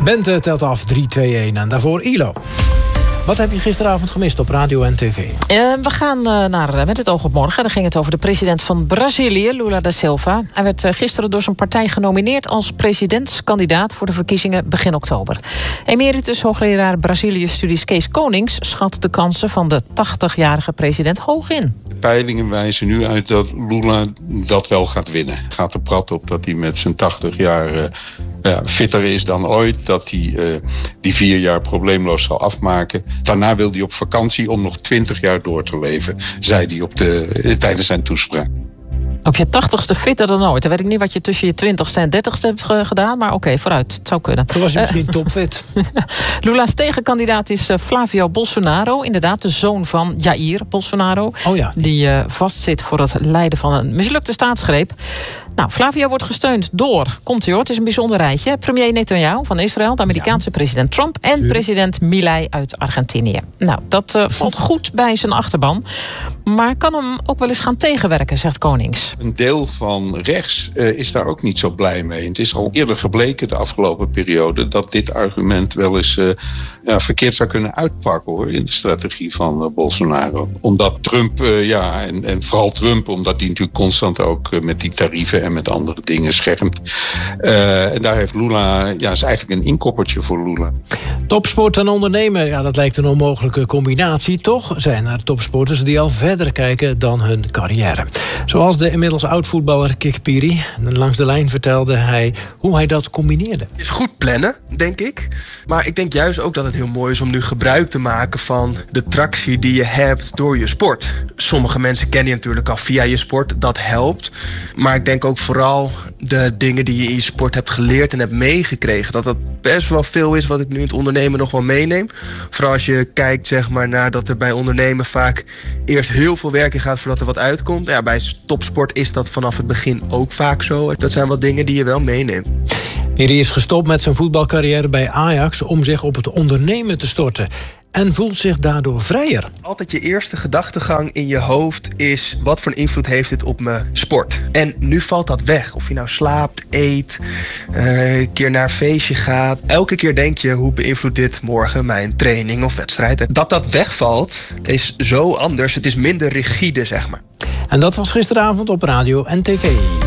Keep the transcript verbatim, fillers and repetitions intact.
Bente telt af drie, twee, één en daarvoor I L O. Wat heb je gisteravond gemist op radio en tv? Uh, we gaan uh, naar uh, Met het oog op morgen. Dan ging het over de president van Brazilië, Lula da Silva. Hij werd uh, gisteren door zijn partij genomineerd als presidentskandidaat voor de verkiezingen begin oktober. Emeritus hoogleraar Brazilië-studies Kees Konings schat de kansen van de tachtigjarige president hoog in. De peilingen wijzen nu uit dat Lula dat wel gaat winnen. Gaat er prat op dat hij met zijn tachtig jaar uh, ja, fitter is dan ooit. Dat hij uh, die vier jaar probleemloos zal afmaken. Daarna wil hij op vakantie om nog twintig jaar door te leven, zei hij op de, tijdens zijn toespraak. Op je tachtigste fitter dan ooit. Dan weet ik niet wat je tussen je twintigste en dertigste hebt gedaan. Maar oké, okay, vooruit. Het zou kunnen. Toen was hij misschien uh, topfit. Lula's tegenkandidaat is Flavio Bolsonaro. Inderdaad, de zoon van Jair Bolsonaro. Oh ja. Die uh, vastzit voor het leiden van een mislukte staatsgreep. Nou, Flavio wordt gesteund door, komt u hoor, het is een bijzonder rijtje. Premier Netanyahu van Israël, de Amerikaanse ja. president Trump en Tuurlijk. president Milei uit Argentinië. Nou, dat uh, valt goed bij zijn achterban. Maar kan hem ook wel eens gaan tegenwerken, zegt Konings. Een deel van rechts uh, is daar ook niet zo blij mee. Het is al eerder gebleken de afgelopen periode dat dit argument wel eens uh, ja, verkeerd zou kunnen uitpakken hoor, in de strategie van uh, Bolsonaro. Omdat Trump, uh, ja, en, en vooral Trump, omdat hij natuurlijk constant ook uh, met die tarieven en met andere dingen schermt. Uh, en daar heeft Lula, ja, is eigenlijk een inkoppertje voor Lula. Topsport en ondernemen, ja, dat lijkt een onmogelijke combinatie. Toch zijn er topsporters die al verder kijken dan hun carrière. Zoals de inmiddels oud-voetballer Kik Piri. Langs de lijn vertelde hij hoe hij dat combineerde. Het is goed plannen, denk ik. Maar ik denk juist ook dat het heel mooi is om nu gebruik te maken van de tractie die je hebt door je sport. Sommige mensen kennen je natuurlijk al via je sport, dat helpt. Maar ik denk ook vooral de dingen die je in je sport hebt geleerd en hebt meegekregen. Dat dat best wel veel is wat ik nu in het ondernemen nog wel meeneem. Vooral als je kijkt zeg maar, naar dat er bij ondernemen vaak eerst heel veel werk in gaat voordat er wat uitkomt. Ja, bij topsport is dat vanaf het begin ook vaak zo. Dat zijn wat dingen die je wel meeneemt. Piri is gestopt met zijn voetbalcarrière bij Ajax om zich op het ondernemen te storten. En voelt zich daardoor vrijer. Altijd je eerste gedachtegang in je hoofd is, wat voor invloed heeft dit op mijn sport? En nu valt dat weg. Of je nou slaapt, eet, uh, een keer naar een feestje gaat. Elke keer denk je, hoe beïnvloedt dit morgen mijn training of wedstrijd? Dat dat wegvalt is zo anders. Het is minder rigide, zeg maar. En dat was gisteravond op radio en tv.